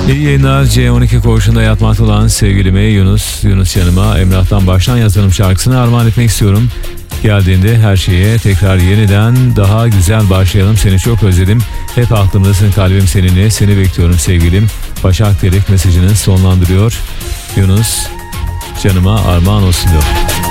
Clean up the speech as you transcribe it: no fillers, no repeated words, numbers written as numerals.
İyi yayınlar. C12 koğuşunda yatmakta olan sevgilime Yunus yanıma Emrah'tan Baştan Yazalım şarkısını armağan etmek istiyorum. Geldiğinde her şeye tekrar yeniden daha güzel başlayalım. Seni çok özledim. Hep aklımdasın, kalbim seninle. Seni bekliyorum sevgilim. Başak Derek mesajını sonlandırıyor. Yunus canıma armağan olsun diyor.